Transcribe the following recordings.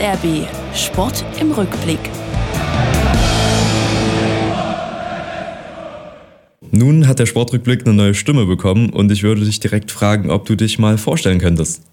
SRB Sport im Rückblick. Nun hat der Sportrückblick eine neue Stimme bekommen und ich würde dich direkt fragen, ob du dich mal vorstellen könntest.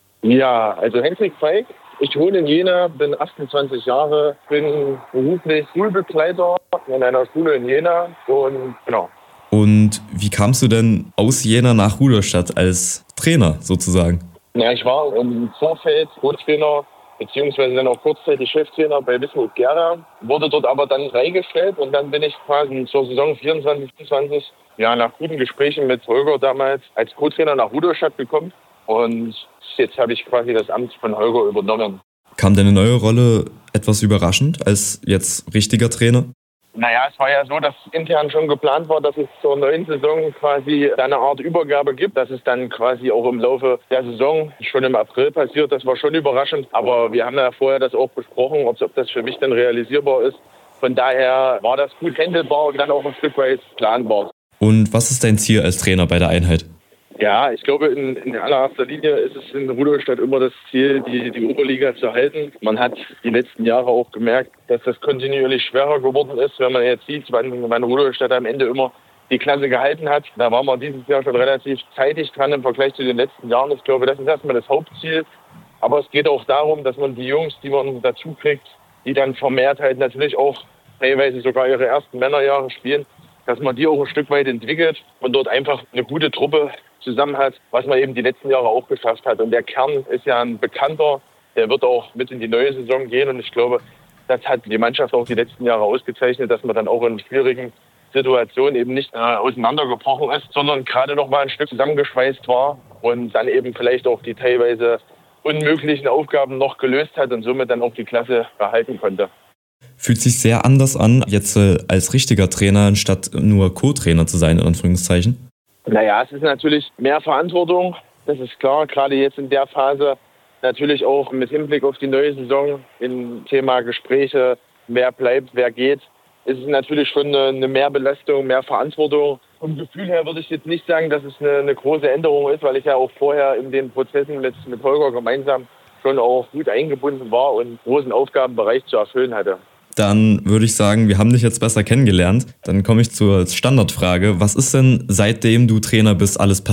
Ja, also Hendrik Feig. Ich wohne in Jena, bin 28 Jahre, bin beruflich Schulbegleiter in einer Schule in Jena und genau. Und wie kamst du denn aus Jena nach Rudolstadt als Trainer sozusagen? Ja, ich war im Vorfeld Co-Trainer beziehungsweise dann auch kurzzeitig Cheftrainer bei Wismut Gera, wurde dort aber dann freigestellt und dann bin ich quasi zur Saison 24/25 nach guten Gesprächen mit Holger damals als Co-Trainer nach Rudolstadt gekommen und jetzt habe ich quasi das Amt von Holger übernommen. Kam deine neue Rolle etwas überraschend als jetzt richtiger Trainer? Naja, es war ja so, dass intern schon geplant war, dass es zur neuen Saison quasi eine Art Übergabe gibt. Das ist dann quasi auch im Laufe der Saison schon im April passiert. Das war schon überraschend. Aber wir haben ja vorher das auch besprochen, ob das für mich dann realisierbar ist. Von daher war das gut handelbar und dann auch ein Stück weit planbar. Und was ist dein Ziel als Trainer bei der Einheit? Ja, ich glaube, in allererster Linie ist es in Rudolstadt immer das Ziel, die Oberliga zu halten. Man hat die letzten Jahre auch gemerkt, dass das kontinuierlich schwerer geworden ist, wenn man jetzt sieht, wann Rudolstadt am Ende immer die Klasse gehalten hat. Da waren wir dieses Jahr schon relativ zeitig dran im Vergleich zu den letzten Jahren. Ich glaube, das ist erstmal das Hauptziel. Aber es geht auch darum, dass man die Jungs, die man dazu kriegt, die dann vermehrt halt natürlich auch teilweise sogar ihre ersten Männerjahre spielen, dass man die auch ein Stück weit entwickelt und dort einfach eine gute Truppe zusammen hat, was man eben die letzten Jahre auch geschafft hat. Und der Kern ist ja ein Bekannter, der wird auch mit in die neue Saison gehen. Und ich glaube, das hat die Mannschaft auch die letzten Jahre ausgezeichnet, dass man dann auch in schwierigen Situationen eben nicht auseinandergebrochen ist, sondern gerade noch mal ein Stück zusammengeschweißt war und dann eben vielleicht auch die teilweise unmöglichen Aufgaben noch gelöst hat und somit dann auch die Klasse erhalten konnte. Fühlt sich sehr anders an, jetzt als richtiger Trainer, anstatt nur Co-Trainer zu sein, in Anführungszeichen? Naja, es ist natürlich mehr Verantwortung, das ist klar, gerade jetzt in der Phase. Natürlich auch mit Hinblick auf die neue Saison im Thema Gespräche, wer bleibt, wer geht, ist es natürlich schon eine Mehrbelastung, mehr Verantwortung. Vom Gefühl her würde ich jetzt nicht sagen, dass es eine große Änderung ist, weil ich ja auch vorher in den Prozessen mit Holger gemeinsam schon auch gut eingebunden war und einen großen Aufgabenbereich zu erfüllen hatte. Dann würde ich sagen, wir haben dich jetzt besser kennengelernt. Dann komme ich zur Standardfrage. Was ist denn, seitdem du Trainer bist, alles passiert?